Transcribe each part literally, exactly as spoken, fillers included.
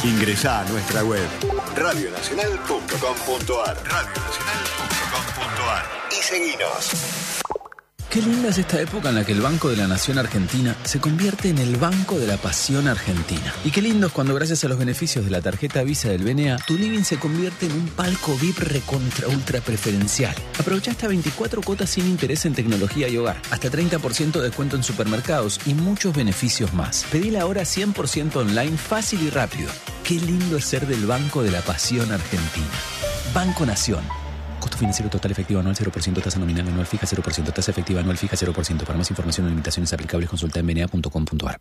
Ingresá a nuestra web radio nacional punto com punto ar radio nacional punto com punto ar y seguinos. Qué linda es esta época en la que el Banco de la Nación Argentina se convierte en el Banco de la Pasión Argentina. Y qué lindo es cuando, gracias a los beneficios de la tarjeta Visa del B N A, tu living se convierte en un palco V I P recontra ultra preferencial. Aprovecha hasta veinticuatro cuotas sin interés en tecnología y hogar, hasta treinta por ciento de descuento en supermercados y muchos beneficios más. Pedila ahora cien por ciento online, fácil y rápido. Qué lindo es ser del Banco de la Pasión Argentina. Banco Nación. Costo financiero total efectivo anual cero por ciento, tasa nominal anual fija cero por ciento, tasa efectiva anual fija cero por ciento. Para más información o limitaciones aplicables, consulta en b n a punto com punto ar.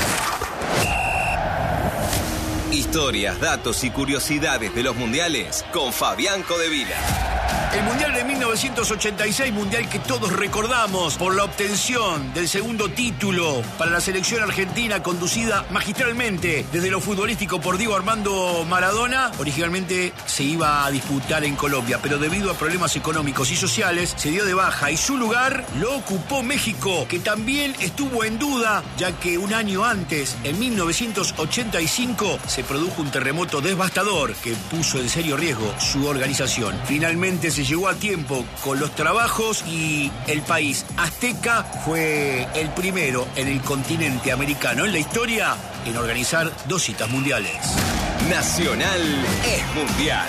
Historias, datos y curiosidades de los mundiales con Fabián Codevila. El Mundial de mil novecientos ochenta y seis, mundial que todos recordamos por la obtención del segundo título para la selección argentina, conducida magistralmente desde lo futbolístico por Diego Armando Maradona. Originalmente se iba a disputar en Colombia, pero debido a problemas económicos y sociales se dio de baja y su lugar lo ocupó México, que también estuvo en duda, ya que un año antes, en mil novecientos ochenta y cinco, se produjo un terremoto devastador que puso en serio riesgo su organización. Finalmente se llegó a tiempo con los trabajos y el país azteca fue el primero en el continente americano en la historia en organizar dos citas mundiales. Nacional es mundial.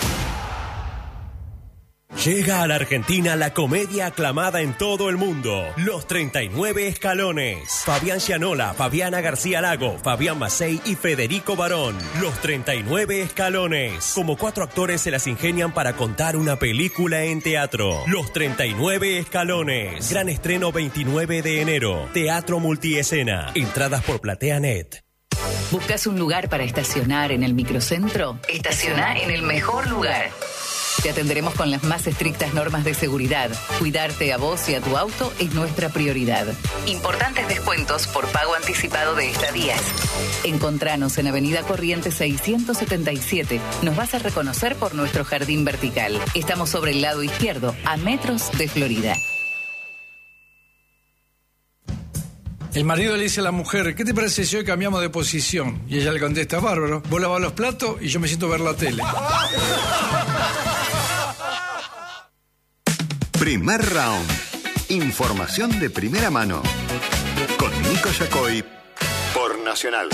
Llega a la Argentina la comedia aclamada en todo el mundo, Los treinta y nueve Escalones. Fabián Gianola, Fabiana García Lago, Fabián Macei y Federico Barón. Los treinta y nueve Escalones. Como cuatro actores se las ingenian para contar una película en teatro. Los treinta y nueve Escalones. Gran estreno veintinueve de enero. Teatro Multiescena. Entradas por PlateaNet. ¿Buscas un lugar para estacionar en el microcentro? Estaciona en el mejor lugar. Te atenderemos con las más estrictas normas de seguridad. Cuidarte a vos y a tu auto es nuestra prioridad. Importantes descuentos por pago anticipado de estadías. Encontranos en Avenida Corrientes seiscientos setenta y siete. Nos vas a reconocer por nuestro jardín vertical. Estamos sobre el lado izquierdo, a metros de Florida. El marido le dice a la mujer, ¿qué te parece si hoy cambiamos de posición? Y ella le contesta, bárbaro, vos lavás los platos y yo me siento a ver la tele. Primer round. Información de primera mano. Con Nico Yacoy por Nacional.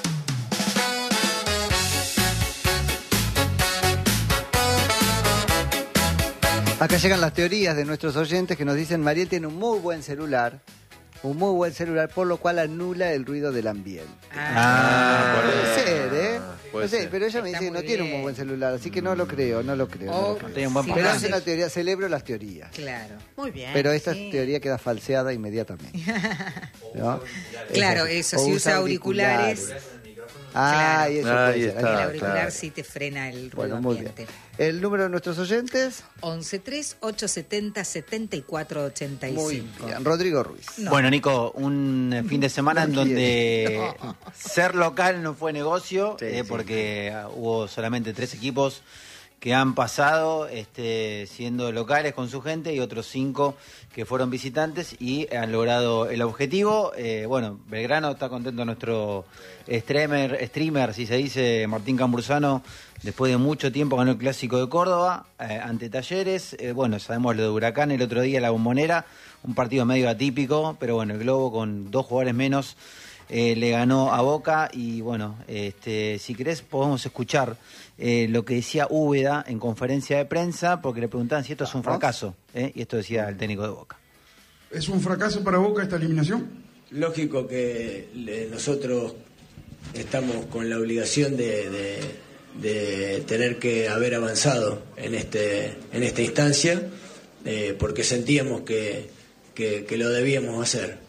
Acá llegan las teorías de nuestros oyentes que nos dicen Mariel tiene un muy buen celular. Un muy buen celular, por lo cual anula el ruido del ambiente. Ah, puede ser, ¿eh? Puede no sé, ser. pero ella me Está dice que no muy tiene un bien. muy buen celular, así que no lo creo, no lo creo. O- no lo creo. Tiene un buen Sí, Pero papá. es una teoría, celebro las teorías. Claro. Muy bien. Pero esta sí. teoría queda falseada inmediatamente. ¿no? Claro, Es eso, así. si O usa auriculares. Ah, Claro. y eso Ahí puede ser. está. el Ahí auricular claro. sí te frena el ruido Bueno, muy bien. ambiente. El número de nuestros oyentes, once tres ocho setenta setenta y cuatro ochenta y muy cinco. bien. Rodrigo Ruiz. No. Bueno, Nico, un fin de semana en No donde ser local no fue negocio, Sí, eh, sí. porque ah, hubo solamente tres equipos que han pasado este, siendo locales con su gente y otros cinco que fueron visitantes y han logrado el objetivo. Eh, bueno, Belgrano está contento, nuestro streamer, streamer, si se dice, Martín Cambruzano, después de mucho tiempo ganó el Clásico de Córdoba eh, ante Talleres. Eh, bueno, sabemos lo de Huracán el otro día, la Bombonera, un partido medio atípico, pero bueno, el Globo con dos jugadores menos eh, le ganó a Boca y bueno, este, si querés podemos escuchar eh, lo que decía Úbeda en conferencia de prensa, porque le preguntaban si esto es un fracaso, ¿eh? Y esto decía el técnico de Boca. ¿Es un fracaso para Boca esta eliminación? Lógico que le- nosotros estamos con la obligación de, de- de tener que haber avanzado en este en esta instancia, eh, porque sentíamos que, que, que lo debíamos hacer.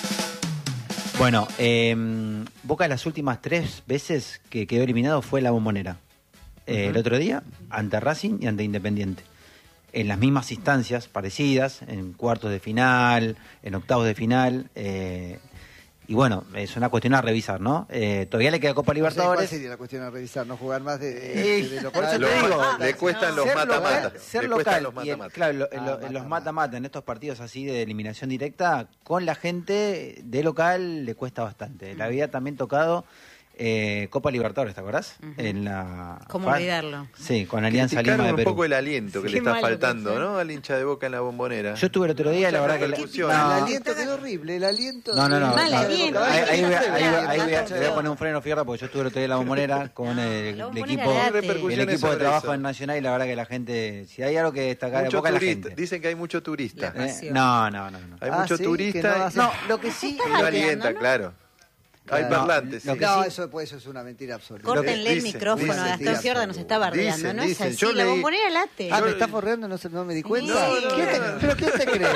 Bueno, eh, Boca las últimas tres veces que quedó eliminado fue la Bombonera. Eh, Ujú. El otro día, ante Racing y ante Independiente. En las mismas instancias parecidas, en cuartos de final, en octavos de final. eh, y bueno, es una cuestión a revisar, ¿no? Eh, todavía le queda Copa No sé, ¿cuál Libertadores. sería la cuestión a revisar? ¿No jugar más de, Eh, de, de por eso local? te digo, Le cuestan los ser mata-mata. local, ser Le local cuestan los y el- mata-mata. claro, lo- Ah, lo- mata-mata. los mata-mata en estos partidos así de eliminación directa con la gente de local le cuesta bastante. Le había también tocado eh, Copa Libertadores, ¿te acordás? Uh-huh. En la ¿Cómo F A- olvidarlo? Sí, con Alianza Lima de un Perú. poco el aliento que Sí, le está qué malo faltando, que fue. ¿no? Al hincha de Boca en la Bombonera. Yo estuve el otro día y la verdad que... la- El aliento quedó horrible, el aliento... No, no, no. Mal no. aliento. Ahí, ahí voy a- ahí voy a- Claro, ahí voy a- claro. le voy a poner un freno fierro porque yo estuve el otro día en la Bombonera con el, La el Bombonera equipo, late. el Repercusiones equipo de sobre trabajo eso. en Nacional y la verdad que la gente... Si hay algo que destacar de Mucho Boca es la turista. gente. Dicen que hay mucho turista. La- Eh, No, no, no. no. Hay Ah, mucho ¿sí? turista Que no y- hace- No, lo que sí... y no alienta, ¿no? claro. Hay Claro. parlantes. Lo sí. que No, sí- eso, pues, eso es una mentira absoluta. Córtenle el Dicen, micrófono, dicen, Gastón dicen. Fiorda nos está bardeando, Dicen, ¿no es dicen. así? Yo La leí- Bombonera late. Ah, Yo- ¿me está forreando? No, se- no me di cuenta. No, no, ¿Quién te- no, no. ¿Pero quién te cree?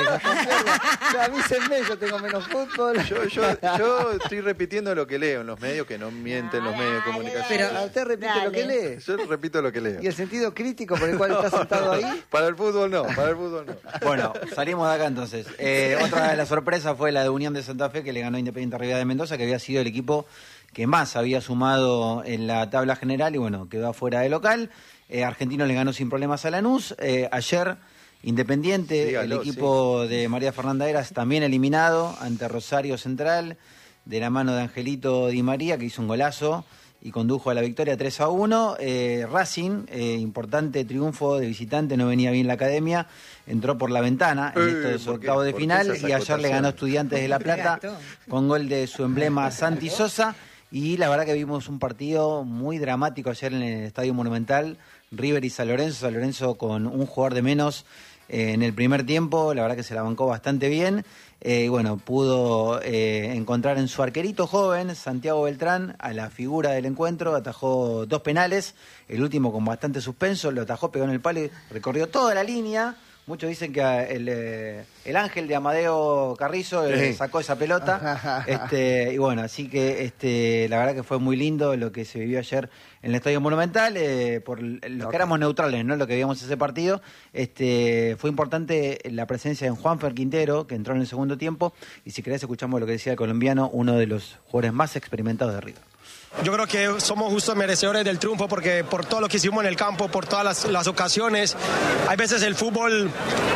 Yo, avísenme, yo tengo menos fútbol. Yo, yo, yo estoy repitiendo lo que leo en los medios, que no mienten los medios de comunicación. Pero ah, usted repite lo que Dale. lee. Yo repito lo que leo. ¿Y el sentido crítico por el cual está sentado ahí? Para el fútbol no, para el fútbol no. Bueno, salimos de acá entonces. Eh, otra de las sorpresas fue la de Unión de Santa Fe, que le ganó a Independiente Rivadavia de Mendoza, que había sido el equipo que más había sumado en la tabla general y bueno, quedó afuera de local. Eh, Argentino le ganó sin problemas a Lanús. Eh, ayer Independiente, Dígalo, el equipo de María Fernanda Eras, también eliminado ante Rosario Central, de la mano de Angelito Di María, que hizo un golazo y condujo a la victoria tres a uno. Eh, Racing, eh, importante triunfo de visitante, no venía bien la academia, entró por la ventana en Eh, estos ¿por qué? octavos de ¿Por qué final esas y ayer le ganó acotaciones? Estudiantes de La Plata con gol de su emblema Santi Sosa. Y la verdad que vimos un partido muy dramático ayer en el Estadio Monumental, River y San Lorenzo, San Lorenzo con un jugador de menos eh, en el primer tiempo, la verdad que se la bancó bastante bien. Eh, y bueno, pudo eh, encontrar en su arquerito joven, Santiago Beltrán, a la figura del encuentro, atajó dos penales, el último con bastante suspenso, lo atajó, pegó en el palo y recorrió toda la línea. Muchos dicen que el, eh, el ángel de Amadeo Carrizo eh, Sí. sacó esa pelota. este, y bueno, así que este, la verdad que fue muy lindo lo que se vivió ayer en el Estadio Monumental. Eh, por los que éramos neutrales, ¿no? Lo que vimos ese partido. Este, fue importante la presencia de Juanfer Quintero, que entró en el segundo tiempo. Y si querés, escuchamos lo que decía el colombiano, uno de los jugadores más experimentados de River. Yo creo que somos justos merecedores del triunfo porque por todo lo que hicimos en el campo, por todas las, las ocasiones. Hay veces el fútbol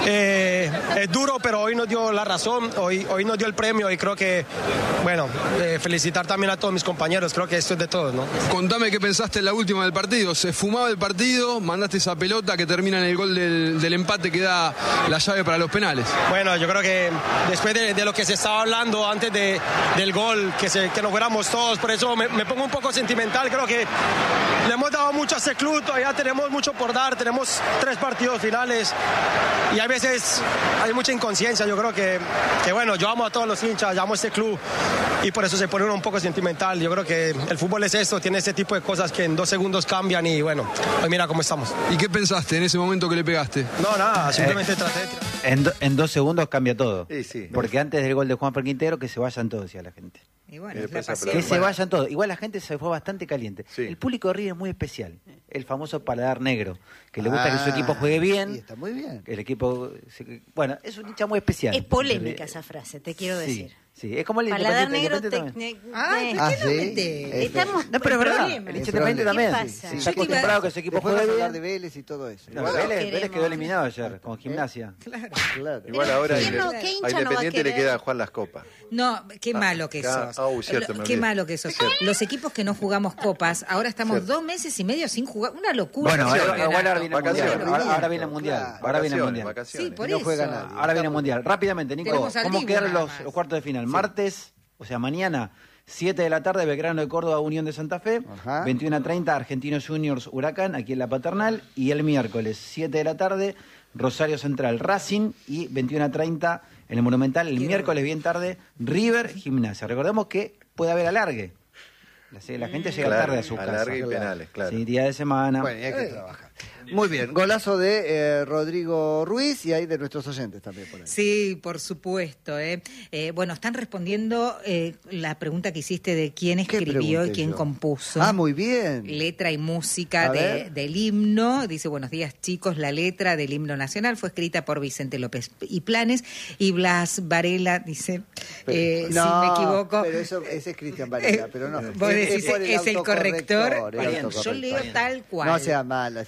eh, es duro, pero hoy nos dio la razón, hoy, hoy nos dio el premio y creo que, bueno, eh, felicitar también a todos mis compañeros, creo que esto es de todos, ¿no? Contame qué pensaste en la última del partido. Se fumaba el partido, mandaste esa pelota que termina en el gol del, del empate que da la llave para los penales. Bueno, yo creo que después de, de lo que se estaba hablando antes de, del gol, que, se, que nos fuéramos todos, por eso me, me pongo un poco sentimental, creo que le hemos dado mucho a este club, todavía tenemos mucho por dar, tenemos tres partidos finales y a veces hay mucha inconsciencia, yo creo que, que bueno, yo amo a todos los hinchas, yo amo a este club y por eso se pone uno un poco sentimental, yo creo que el fútbol es esto, tiene este tipo de cosas que en dos segundos cambian y bueno, hoy mira cómo estamos. ¿Y qué pensaste en ese momento que le pegaste? No, nada, simplemente traté de tirar. En, do- en dos segundos cambia todo. Sí, sí. Porque antes del gol de Juanfer Quintero, que se vayan todos, decía la gente. Y bueno, Y es la después pasión. Que Bueno. se vayan todos. Igual la gente se fue bastante caliente. Sí. El público de River es muy especial. El famoso paladar negro. Que le gusta Ah, que su equipo juegue Y bien. está muy bien. Que el equipo. se- Bueno, es un hincha muy especial. Es polémica esa frase, te quiero Sí, decir. sí. Es como el Paladar Independiente- negro, Independiente también. Ay, Ah, ¿por qué no sí. metes? Eso. Estamos No, pero es en verdad. problemas. El hincha Es Independiente problema. también. ¿Qué sí. pasa? Está Yo te iba- acostumbrado que su equipo Después juegue vas a hablar bien. de Vélez y todo eso. No, Igual- Vélez, queremos. Vélez quedó eliminado ayer con Gimnasia. Claro. Igual Pero ahora ¿quién a no- Inde- qué hincha a no va a Independiente le querer? queda Juan Las Copas. No, qué malo que ah, sos. ah, uh, cierto, me Qué olvidé. malo que sos. Los equipos que no jugamos copas, ahora estamos Cierto. dos meses y medio sin jugar. Una locura. Bueno, ese ahora, campeonato. igual ahora viene el mundial. Vacaciones. Ahora, ahora viene el mundial. Claro. Ahora viene el Vacaciones, mundial. vacaciones. Sí, por No eso. juega nadie. Ahora viene el mundial. Rápidamente, Nico, Tenemos al ¿cómo Dibu quedan nada los, más. los cuartos de final? Martes, o sea, mañana, siete de la tarde, Belgrano de Córdoba, Unión de Santa Fe. Ajá. veintiuno a treinta, Argentinos Juniors, Huracán, aquí en la Paternal. Y el miércoles, siete de la tarde, Rosario Central, Racing. Y veintiuno a treinta, en el Monumental. El Quiero- miércoles, bien tarde, River, Gimnasia. Recordemos que puede haber alargue. La, la gente llega Claro, tarde a su casa. alargue y penales, claro. Sí, día de semana. Bueno, y hay que trabajar. Muy bien, golazo de eh, Rodrigo Ruiz y hay de nuestros oyentes también por ahí. Sí, por supuesto. ¿eh? Eh, bueno, están respondiendo eh, la pregunta que hiciste de quién ¿Qué escribió y pregunté quién yo? compuso. Ah, muy bien. Letra y música A de- ver. del himno. Dice, buenos días chicos, la letra del himno nacional fue escrita por Vicente López y Planes y Blas Varela, dice, eh, si No, me equivoco. pero eso, ese es Cristian Varela, Eh, pero no. Vos Es- decís, por es el corrector. autocorrector, el Bien, yo autocorrector. leo tal cual. No sea mala, es el Porque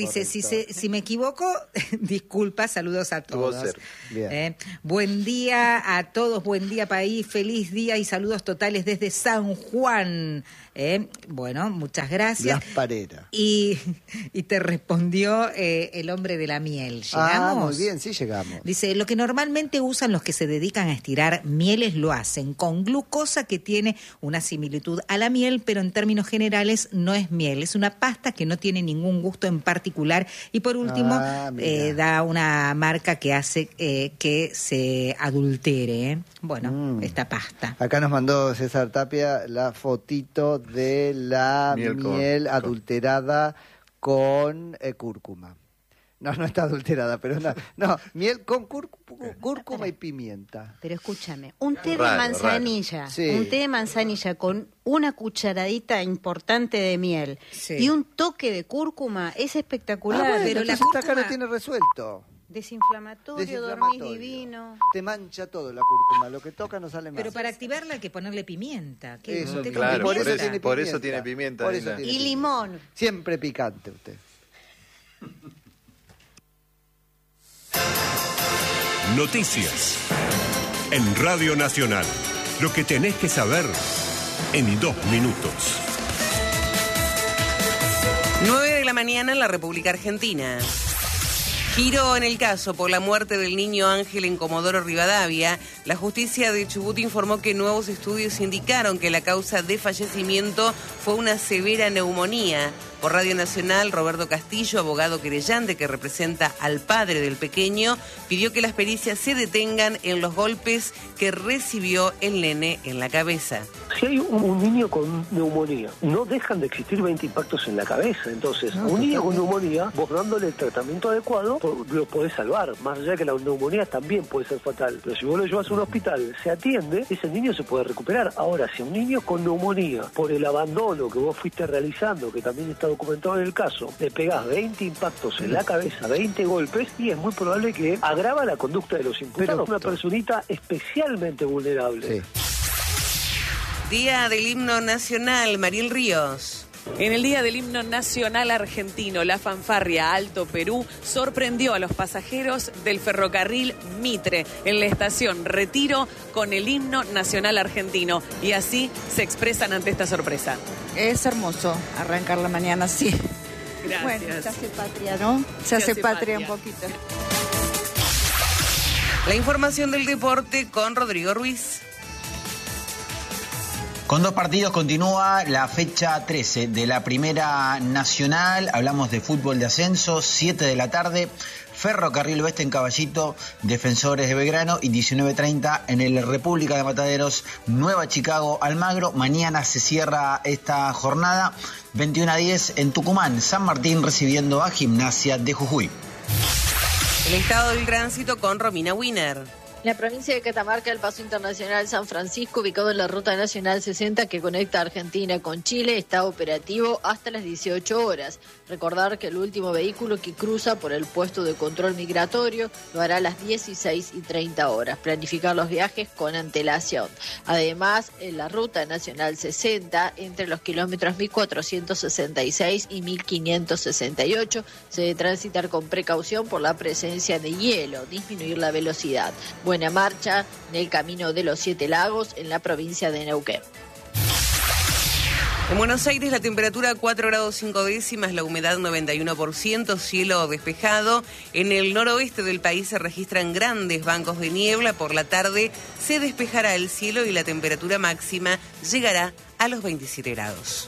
dice, si, se, si me equivoco, disculpa, saludos a todos. Bien. Eh, buen día a todos, buen día país, feliz día y saludos totales desde San Juan. Eh, bueno, muchas gracias. Las Pareras. Y, y te respondió eh, el hombre de la miel. ¿Llegamos? Ah, muy bien, sí llegamos. Dice, lo que normalmente usan los que se dedican a estirar mieles lo hacen con glucosa que tiene una similitud a la miel, pero en términos generales no es miel, es una pasta que no tiene ningún gusto en particular y por último Ah, eh, da una marca que hace eh, que se adultere, ¿eh? Bueno, Mm. esta pasta. Acá nos mandó César Tapia la fotito de la Miel miel, con- adulterada con eh, cúrcuma. No, no está adulterada, pero no, no miel con cúrcuma, cúrcuma y pimienta. Pero escúchame, un té de Raro, manzanilla, raro. Sí. un té de manzanilla con una cucharadita importante de miel Sí. y un toque de cúrcuma es espectacular. Ah, bueno, pero la entonces acá cúrcuma lo tiene resuelto. desinflamatorio, dormís Desinflamatorio. divino. Te mancha todo la cúrcuma, lo que toca no sale más. Pero para activarla hay que ponerle pimienta. ¿Qué? Eso, ¿Un té con claro, por por eso eso, tiene por pimienta. eso tiene pimienta. Por en eso la- tiene Y pimienta. limón. Siempre picante usted. Noticias. En Radio Nacional. Lo que tenés que saber en dos minutos. nueve de la mañana en la República Argentina. Giro en el caso por la muerte del niño Ángel en Comodoro Rivadavia. La justicia de Chubut informó que nuevos estudios indicaron que la causa de fallecimiento fue una severa neumonía. Por Radio Nacional, Roberto Castillo, abogado querellante que representa al padre del pequeño, pidió que las pericias se detengan en los golpes que recibió el nene en la cabeza. Si hay un, un niño con neumonía, no dejan de existir veinte impactos en la cabeza. Entonces, No, a un niño con totalmente. neumonía, vos dándole el tratamiento adecuado, po- lo podés salvar. Más allá de que la neumonía también puede ser fatal. Pero si vos lo llevas a un hospital, se atiende, ese niño se puede recuperar. Ahora, si a un niño con neumonía, por el abandono que vos fuiste realizando, que también está documentado en el caso, le pegás veinte impactos en la cabeza, veinte golpes, y es muy probable que agrava la conducta de los imputados. Una personita especialmente vulnerable. Sí. Día del Himno Nacional, Mariel Ríos. En el Día del Himno Nacional Argentino, la fanfarria Alto Perú sorprendió a los pasajeros del ferrocarril Mitre en la estación Retiro con el Himno Nacional Argentino. Y así se expresan ante esta sorpresa. Es hermoso arrancar la mañana así. Gracias. Bueno, se hace patria, ¿no? Se, Se hace, hace patria, patria. un poquito. La información del deporte con Rodrigo Ruiz. Con dos partidos continúa la fecha trece de la Primera Nacional. Hablamos de fútbol de ascenso, siete de la tarde. Ferrocarril Oeste en Caballito, Defensores de Belgrano, y diecinueve treinta en el República de Mataderos, Nueva Chicago, Almagro. Mañana se cierra esta jornada, veintiuno a diez en Tucumán, San Martín recibiendo a Gimnasia de Jujuy. El estado del tránsito con Romina Wiener. La provincia de Catamarca, el Paso Internacional San Francisco, ubicado en la Ruta Nacional sesenta que conecta a Argentina con Chile, está operativo hasta las dieciocho horas. Recordar que el último vehículo que cruza por el puesto de control migratorio lo hará a las dieciséis y treinta horas. Planificar los viajes con antelación. Además, en la Ruta Nacional sesenta, entre los kilómetros mil cuatrocientos sesenta y seis y mil quinientos sesenta y ocho, se debe transitar con precaución por la presencia de hielo, disminuir la velocidad. Buena marcha en el Camino de los Siete Lagos en la provincia de Neuquén. En Buenos Aires la temperatura cuatro grados cinco décimas, la humedad noventa y uno por ciento, cielo despejado. En el noroeste del país se registran grandes bancos de niebla. Por la tarde se despejará el cielo y la temperatura máxima llegará a los veintisiete grados.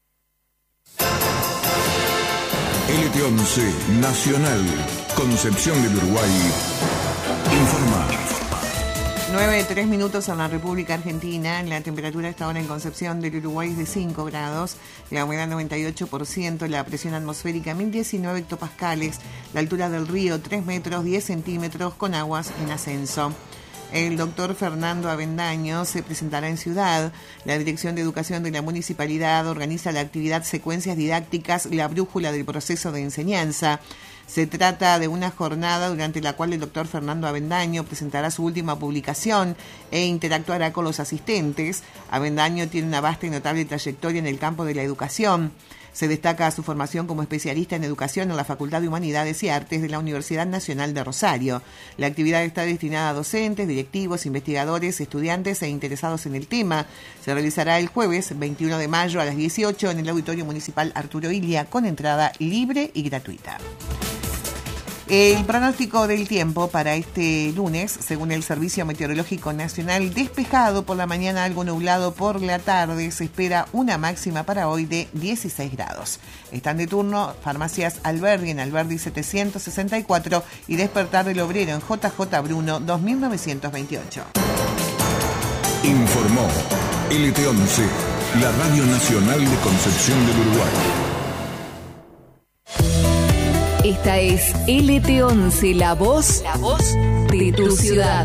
L T once Nacional, Concepción del Uruguay, informa. nueve, tres minutos en la República Argentina. La temperatura esta hora en Concepción del Uruguay es de cinco grados, la humedad noventa y ocho por ciento, la presión atmosférica mil diecinueve hectopascales, la altura del río tres metros diez centímetros con aguas en ascenso. El doctor Fernando Avendaño se presentará en Ciudad. La Dirección de Educación de la Municipalidad organiza la actividad Secuencias Didácticas, la brújula del proceso de enseñanza. Se trata de una jornada durante la cual el doctor Fernando Avendaño presentará su última publicación e interactuará con los asistentes. Avendaño tiene una vasta y notable trayectoria en el campo de la educación. Se destaca su formación como especialista en educación en la Facultad de Humanidades y Artes de la Universidad Nacional de Rosario. La actividad está destinada a docentes, directivos, investigadores, estudiantes e interesados en el tema. Se realizará el jueves veintiuno de mayo a las dieciocho en el Auditorio Municipal Arturo Illia con entrada libre y gratuita. El pronóstico del tiempo para este lunes, según el Servicio Meteorológico Nacional, despejado por la mañana, algo nublado por la tarde. Se espera una máxima para hoy de dieciséis grados. Están de turno Farmacias Alberdi en Alberdi setecientos sesenta y cuatro y Despertar del Obrero en J J Bruno dos mil novecientos veintiocho. Informó L T once, la Radio Nacional de Concepción del Uruguay. Esta es L T once, la voz, la voz de tu ciudad.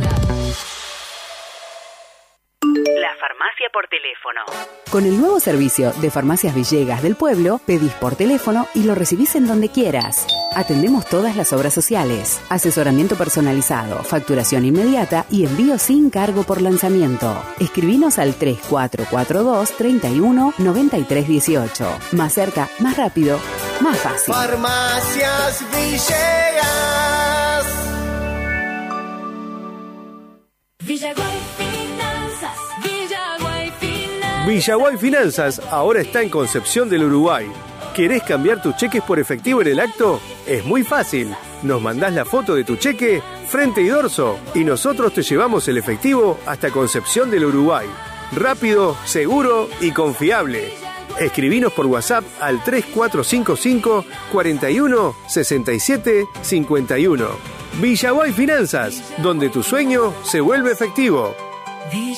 La farmacia por teléfono. Con el nuevo servicio de Farmacias Villegas del Pueblo, pedís por teléfono y lo recibís en donde quieras. Atendemos todas las obras sociales, asesoramiento personalizado, facturación inmediata y envío sin cargo por lanzamiento. Escribinos al tres cuatro cuatro dos, treinta y uno, noventa y tres dieciocho. Más cerca, más rápido, más fácil. Farmacias Villegas. Villaguay Finanzas. Villaguay Finanzas. Villaguay Finanzas ahora está en Concepción del Uruguay. ¿Querés cambiar tus cheques por efectivo en el acto? Es muy fácil. Nos mandás la foto de tu cheque, frente y dorso, y nosotros te llevamos el efectivo hasta Concepción del Uruguay. Rápido, seguro y confiable. Escribinos por WhatsApp al tres cuatro cinco cinco, cuarenta y uno, sesenta y siete, cincuenta y uno. Villaguay Finanzas, donde tu sueño se vuelve efectivo.